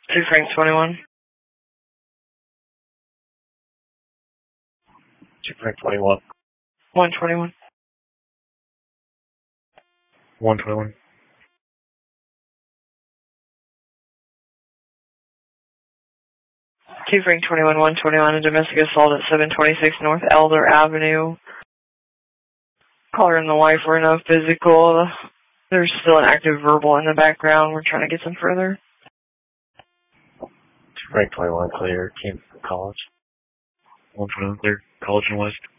2 Frank 21. 2 Frank 21. 121. 121. 2 Frank 21, 121, a domestic assault at 726 North Elder Avenue. Caller and the wife were no physical. There's still an active verbal in the background. We're trying to get some further. 2 Frank 21, clear. Came from college. 121, clear. College and West.